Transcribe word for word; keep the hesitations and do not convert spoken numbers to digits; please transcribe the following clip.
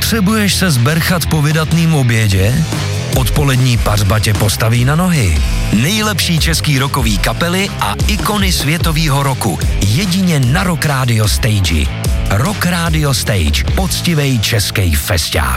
Potřebuješ se zberchat po vydatným obědě? Odpolední pařba tě postaví na nohy. Nejlepší český rockový kapely a ikony světovýho roku. Jedině na Rock Radio Stage. Rock Radio Stage. Poctivej český festiák.